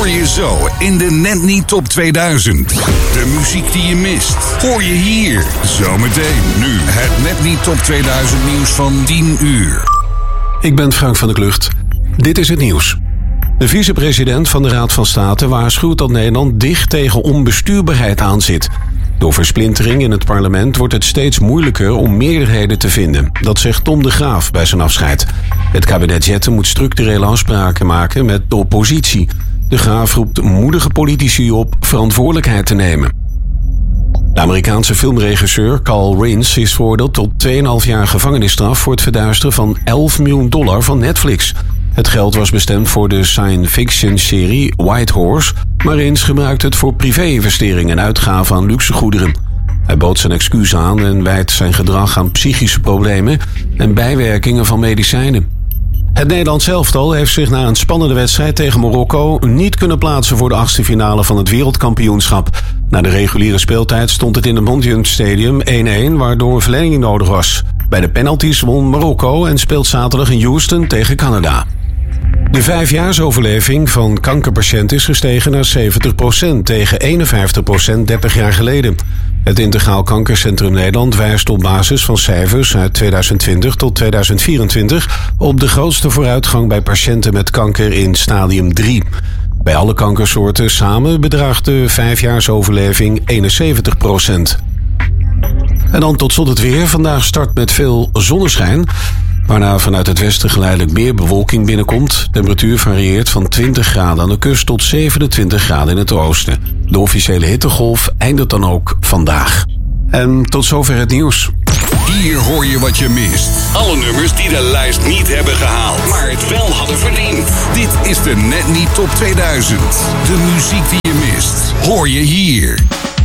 hoor je zo in de Net Niet Top 2000. De muziek die je mist, hoor je hier. Zometeen nu het Net Niet Top 2000 nieuws van 10 uur. Ik ben Frank van der Klucht. Dit is het nieuws. De vicepresident van de Raad van State waarschuwt dat Nederland dicht tegen onbestuurbaarheid aanzit. Door versplintering in het parlement wordt het steeds moeilijker om meerderheden te vinden. Dat zegt Tom de Graaf bij zijn afscheid. Het kabinet Jetten moet structurele afspraken maken met de oppositie. De Graaf roept moedige politici op verantwoordelijkheid te nemen. De Amerikaanse filmregisseur Carl Reins is veroordeeld tot 2,5 jaar gevangenisstraf voor het verduisteren van $11 miljoen van Netflix. Het geld was bestemd voor de science-fiction-serie White Horse, maar Reins gebruikt het voor privé-investeringen en uitgaven aan luxegoederen. Hij bood zijn excuus aan en wijt zijn gedrag aan psychische problemen en bijwerkingen van medicijnen. Het Nederlands elftal heeft zich na een spannende wedstrijd tegen Marokko niet kunnen plaatsen voor de 8e finale van het wereldkampioenschap. Na de reguliere speeltijd stond het in het Montjuïc Stadium 1-1, waardoor een verlenging nodig was. Bij de penalties won Marokko en speelt zaterdag in Houston tegen Canada. De 5-jaarsoverleving van kankerpatiënten is gestegen naar 70% tegen 51% 30 jaar geleden. Het Integraal Kankercentrum Nederland wijst op basis van cijfers uit 2020 tot 2024 op de grootste vooruitgang bij patiënten met kanker in stadium 3. Bij alle kankersoorten samen bedraagt de 5-jaarsoverleving 71%. En dan tot slot het weer. Vandaag start met veel zonneschijn, waarna vanuit het westen geleidelijk meer bewolking binnenkomt. Temperatuur varieert van 20 graden aan de kust tot 27 graden in het oosten. De officiële hittegolf eindigt dan ook vandaag. En tot zover het nieuws. Hier hoor je wat je mist. Alle nummers die de lijst niet hebben gehaald, maar het wel hadden verdiend. Dit is de Net Niet Top 2000. De muziek die je mist, hoor je hier.